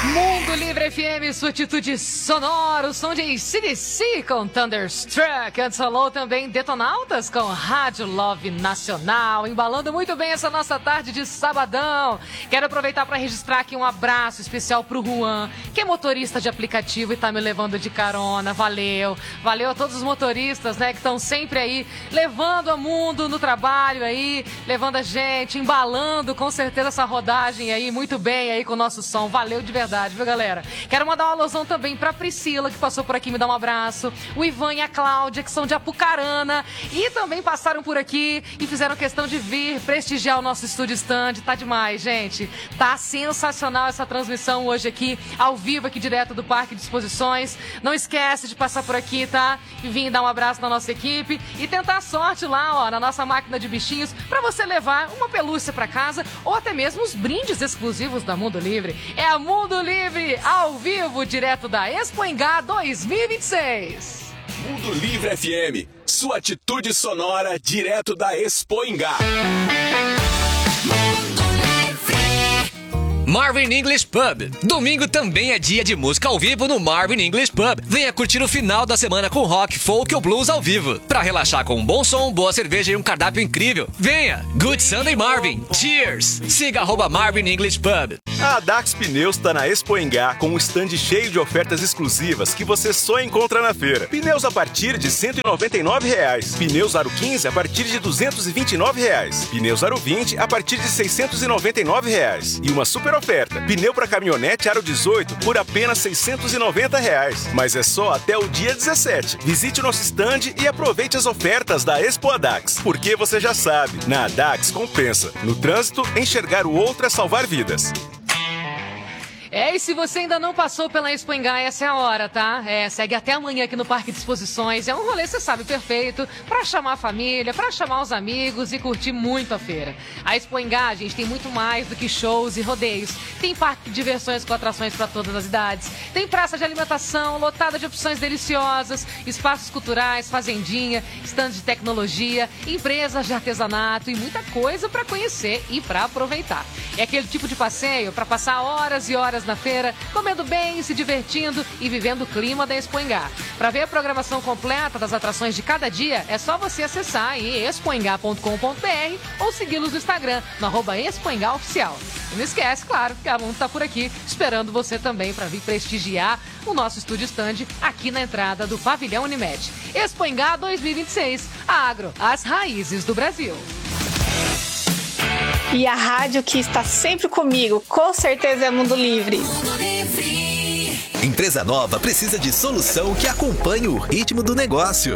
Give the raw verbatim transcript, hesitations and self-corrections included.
Mundo Livre F M, sua atitude sonora, o som de A C D C com Thunderstruck. Antes rolou também Detonautas com Rádio Love Nacional, embalando muito bem essa nossa tarde de sabadão. Quero aproveitar para registrar aqui um abraço especial pro Juan, que é motorista de aplicativo e tá me levando de carona. Valeu, valeu a todos os motoristas, né, que estão sempre aí levando o mundo no trabalho aí, levando a gente, embalando com certeza essa rodagem aí muito bem aí com o nosso som. Valeu de verdade, viu, galera? Quero mandar uma alusão também pra Priscila, que passou por aqui me dar um abraço, o Ivan e a Cláudia, que são de Apucarana e também passaram por aqui e fizeram questão de vir prestigiar o nosso estúdio stand. Tá demais, gente. Tá sensacional essa transmissão hoje aqui, ao vivo, aqui direto do Parque de Exposições. Não esquece de passar por aqui, tá? E vir dar um abraço na nossa equipe e tentar a sorte lá, ó, na nossa máquina de bichinhos, pra você levar uma pelúcia pra casa ou até mesmo os brindes exclusivos da Mundo Livre. É a Mundo Livre, ao vivo, direto da Expo Engá dois mil e vinte e seis. Mundo Livre F M, sua atitude sonora direto da Expo Engá. Marvin English Pub. Domingo também é dia de música ao vivo no Marvin English Pub. Venha curtir o final da semana com rock, folk ou blues ao vivo. Pra relaxar com um bom som, boa cerveja e um cardápio incrível. Venha! Good Sunday Marvin. Cheers! Siga arroba Marvin English Pub. A Dax Pneus está na Expo Engá com um stand cheio de ofertas exclusivas que você só encontra na feira. Pneus a partir de cento e noventa e nove reais. Pneus Aro quinze a partir de duzentos e vinte e nove reais. Pneus Aro vinte a partir de seiscentos e noventa e nove reais. E uma super oferta: pneu para caminhonete Aro dezoito por apenas seiscentos e noventa reais. Mas é só até o dia dezessete. Visite o nosso stand e aproveite as ofertas da Expo Adax. Porque você já sabe, na Adax compensa. No trânsito, enxergar o outro é salvar vidas. É, e se você ainda não passou pela Expo Engá, essa é a hora, tá? É, segue até amanhã aqui no Parque de Exposições. É um rolê, você sabe, perfeito pra chamar a família, pra chamar os amigos e curtir muito a feira. A Expo Engá, gente, tem muito mais do que shows e rodeios. Tem parque de diversões com atrações pra todas as idades. Tem praça de alimentação lotada de opções deliciosas, espaços culturais, fazendinha, stand de tecnologia, empresas de artesanato e muita coisa pra conhecer e pra aproveitar. É aquele tipo de passeio pra passar horas e horas na feira, comendo bem, se divertindo e vivendo o clima da Expo Engá. Para ver a programação completa das atrações de cada dia, é só você acessar aí expoengá ponto com ponto br ou segui-los no Instagram, no arroba Expoengá Oficial. E não esquece, claro, que a Mundo tá por aqui, esperando você também para vir prestigiar o nosso estúdio stand aqui na entrada do Pavilhão Unimed. Expo Engá dois mil e vinte e seis, a Agro, as raízes do Brasil. E a rádio que está sempre comigo, com certeza, é Mundo Livre. Mundo Livre. Empresa nova precisa de solução que acompanhe o ritmo do negócio.